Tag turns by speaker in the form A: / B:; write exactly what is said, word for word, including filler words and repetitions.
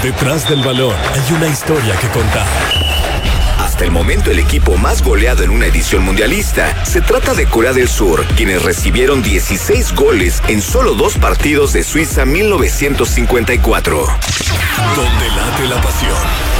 A: Detrás del balón hay una historia que contar.
B: Hasta el momento el equipo más goleado en una edición mundialista se trata de Corea del Sur, quienes recibieron dieciséis goles en solo dos partidos de Suiza mil novecientos cincuenta y cuatro.
A: Donde late la pasión.